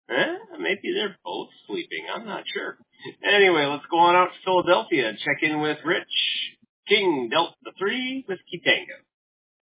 Maybe they're both sleeping. I'm not sure. Anyway, let's go on out to Philadelphia and check in with Rich. King Delta 3 Whiskey Tango.